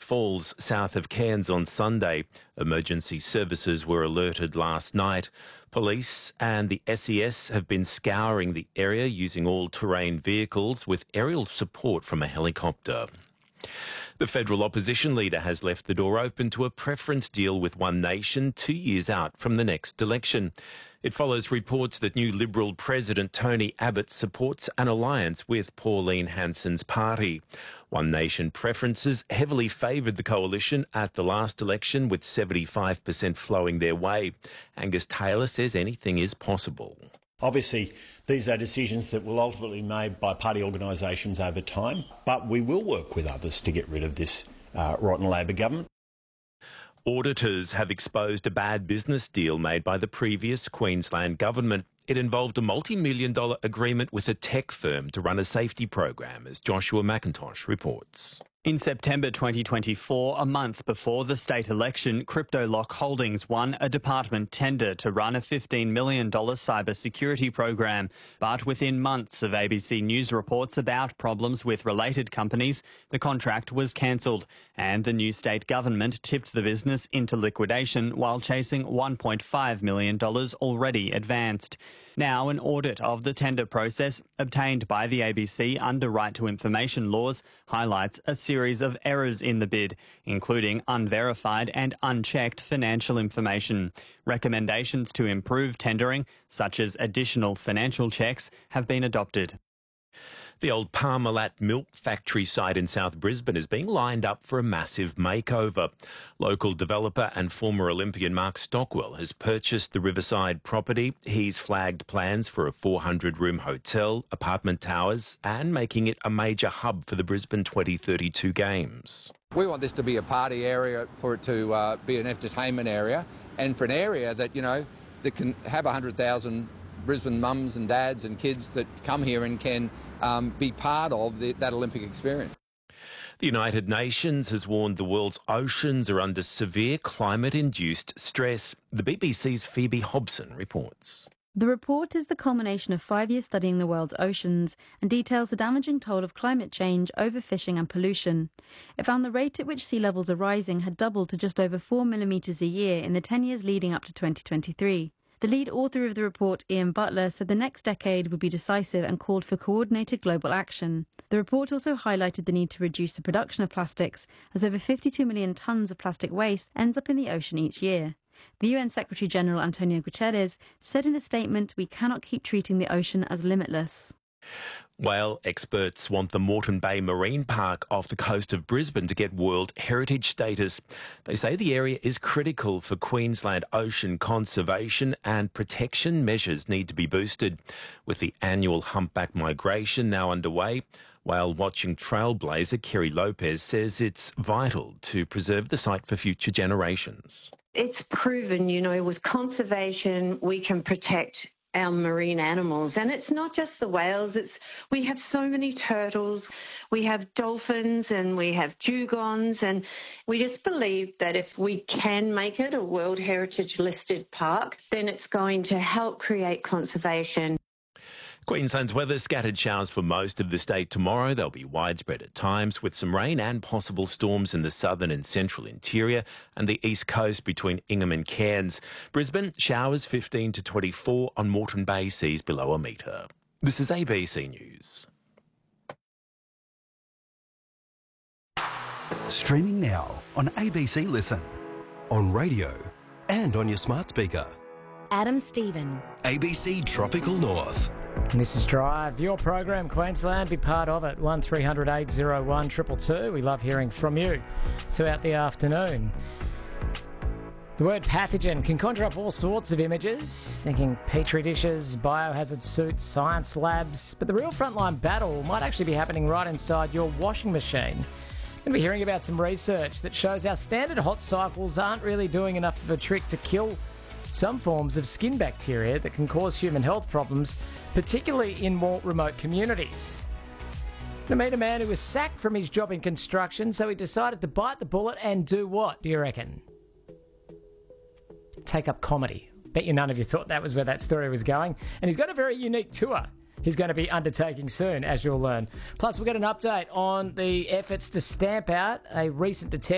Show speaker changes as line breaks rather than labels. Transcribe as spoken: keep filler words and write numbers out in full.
Falls, south of Cairns on Sunday. Emergency services were alerted last night. Police and the S E S have been scouring the area using all-terrain vehicles with aerial support from a helicopter. The federal opposition leader has left the door open to a preference deal with One Nation two years out from the next election. It follows reports that new Liberal President Tony Abbott supports an alliance with Pauline Hanson's party. One Nation preferences heavily favoured the coalition at the last election, with seventy-five percent flowing their way. Angus Taylor says anything is possible.
Obviously, these are decisions that will ultimately be made by party organisations over time, but we will work with others to get rid of this uh, rotten Labor government.
Auditors have exposed a bad business deal made by the previous Queensland government. It involved a multi-million dollar agreement with a tech firm to run a safety program, as Joshua McIntosh reports.
In September twenty twenty-four, a month before the state election, CryptoLock Holdings won a department tender to run a fifteen million dollars cybersecurity program. But within months of A B C News reports about problems with related companies, the contract was cancelled and the new state government tipped the business into liquidation while chasing one point five million dollars already advanced. Now, an audit of the tender process obtained by the A B C under right to information laws highlights a series of errors in the bid, including unverified and unchecked financial information. Recommendations to improve tendering, such as additional financial checks, have been adopted.
The old Parmalat milk factory site in South Brisbane is being lined up for a massive makeover. Local developer and former Olympian Mark Stockwell has purchased the riverside property. He's flagged plans for a four hundred room hotel, apartment towers, and making it a major hub for the Brisbane twenty thirty-two Games.
We want this to be a party area, for it to uh, be an entertainment area, and for an area that, you know, that can have one hundred thousand Brisbane mums and dads and kids that come here and can Um, be part of the, that Olympic experience.
The United Nations has warned the world's oceans are under severe climate-induced stress. The B B C's Phoebe Hobson reports.
The report is the culmination of five years studying the world's oceans and details the damaging toll of climate change, overfishing and pollution. It found the rate at which sea levels are rising had doubled to just over four millimetres a year in the ten years leading up to twenty twenty-three. The lead author of the report, Ian Butler, said the next decade would be decisive and called for coordinated global action. The report also highlighted the need to reduce the production of plastics, as over fifty-two million tonnes of plastic waste ends up in the ocean each year. The U N Secretary-General Antonio Guterres said in a statement, "We cannot keep treating the ocean as limitless."
Whale experts want the Moreton Bay Marine Park off the coast of Brisbane to get World Heritage status. They say the area is critical for Queensland ocean conservation and protection measures need to be boosted. With the annual humpback migration now underway, whale watching trailblazer Kerry Lopez says it's vital to preserve the site for future generations.
It's proven, you know, with conservation we can protect our marine animals, and it's not just the whales. It's we have so many turtles, we have dolphins, and we have dugongs, and we just believe that if we can make it a World Heritage listed park, then it's going to help create conservation.
Queensland's weather, scattered showers for most of the state tomorrow. They'll be widespread at times, with some rain and possible storms in the southern and central interior and the east coast between Ingham and Cairns. Brisbane, showers fifteen to twenty-four on Moreton Bay, seas below a metre. This is A B C News.
Streaming now on A B C Listen, on radio and on your smart speaker.
Adam Stephen.
A B C Tropical North.
And this is Drive, your program, Queensland. Be part of it. one three hundred eight oh one two two two. We love hearing from you throughout the afternoon. The word pathogen can conjure up all sorts of images, thinking petri dishes, biohazard suits, science labs, but the real frontline battle might actually be happening right inside your washing machine. We're going to be hearing about some research that shows our standard hot cycles aren't really doing enough of a trick to kill some forms of skin bacteria that can cause human health problems, particularly in more remote communities. I met a man who was sacked from his job in construction, so he decided to bite the bullet and do what, do you reckon? Take up comedy. Bet you none of you thought that was where that story was going. And he's got a very unique tour he's going to be undertaking soon, as you'll learn. Plus, we'll get an update on the efforts to stamp out a recent detection